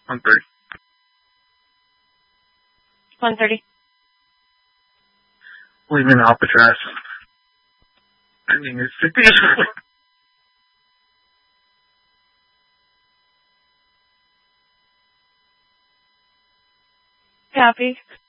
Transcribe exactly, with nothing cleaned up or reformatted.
one thirty. one thirty. Leaving Alcatraz. I mean, it's the Copy.